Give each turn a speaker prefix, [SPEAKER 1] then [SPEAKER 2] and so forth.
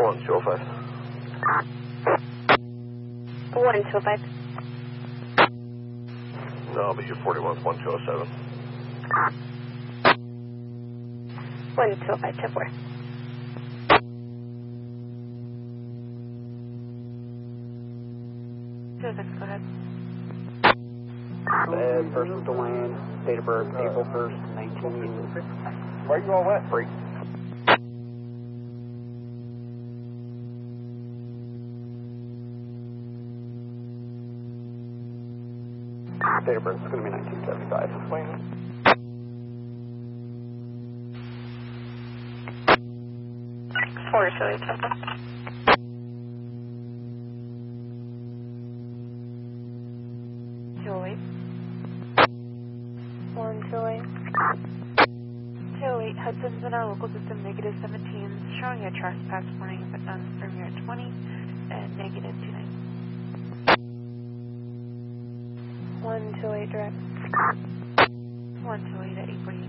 [SPEAKER 1] 1205.
[SPEAKER 2] 1205.
[SPEAKER 1] No, I'll be U41 with 1207.
[SPEAKER 2] 1205, 10-4.
[SPEAKER 3] Go ahead.
[SPEAKER 4] First to land, date of birth, April 1st, 1980.
[SPEAKER 1] Why are you all wet?
[SPEAKER 4] Break. Date of birth is going to be 1975.
[SPEAKER 2] 4 Chili, 10-4.
[SPEAKER 3] Chili.
[SPEAKER 2] 128.
[SPEAKER 3] 208, Hudson's in our local system, negative 17, showing a trespass warning, but none from here at 20, and negative 29.
[SPEAKER 2] 128 direct.
[SPEAKER 3] 128 at 848.